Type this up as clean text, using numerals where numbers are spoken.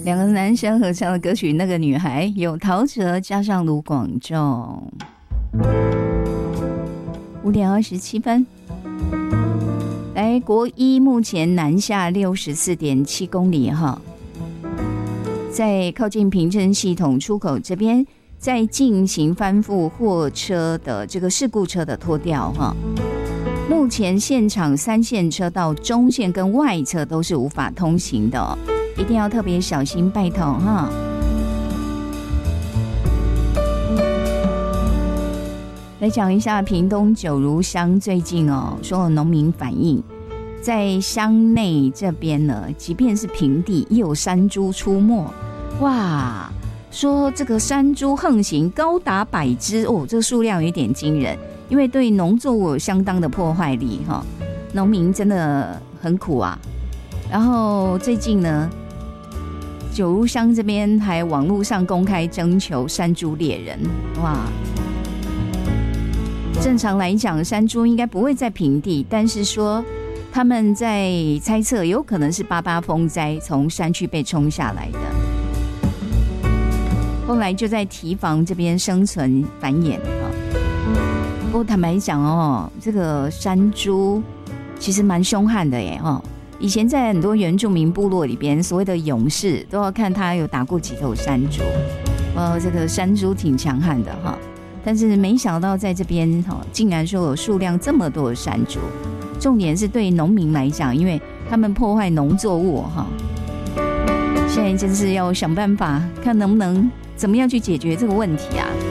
两个男生合唱的歌曲《那个女孩》，有陶喆加上卢广仲。5点27分。来，国一目前南下64.7公里哈，在靠近平镇系统出口这边，在进行翻覆货车的这个事故车的拖吊哈。目前现场3线车道中线跟外侧都是无法通行的哦，一定要特别小心，拜托哈。来讲一下屏东九如乡最近哦，说有农民反映，在乡内这边呢，即便是平地，也有山猪出没。哇，说这个山猪横行高达100只哦，这个数量有点惊人，因为对农作物有相当的破坏力哈，农民真的很苦啊。然后最近呢，九如乡这边还网络上公开征求山猪猎人，哇！正常来讲，山猪应该不会在平地，但是说他们在猜测，有可能是88风灾从山区被冲下来的，后来就在堤防这边生存繁衍啊。不过坦白讲哦，这个山猪其实蛮凶悍的耶哦。以前在很多原住民部落里边，所谓的勇士都要看他有打过几头山猪，这个山猪挺强悍的哈。但是没想到在这边竟然说有数量这么多的山猪，重点是对农民来讲，因为他们破坏农作物哈，现在真是要想办法看能不能怎么样去解决这个问题啊。